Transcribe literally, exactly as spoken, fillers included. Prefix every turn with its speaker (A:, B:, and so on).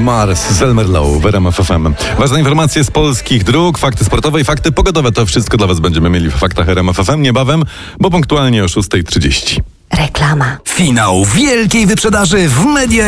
A: Mars z Elmer Low w R M F F M. Ważne informacje z polskich dróg, fakty sportowe i fakty pogodowe. To wszystko dla Was będziemy mieli w faktach R M F F M niebawem, bo punktualnie o szósta trzydzieści.
B: Reklama.
C: Finał wielkiej wyprzedaży w Media